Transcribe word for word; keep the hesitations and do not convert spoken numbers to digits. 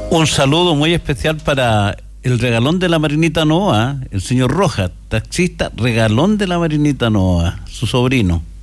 Un saludo muy especial para el regalón de la Marinita Noa, el señor Rojas, taxista, regalón de la Marinita Noa, su sobrino.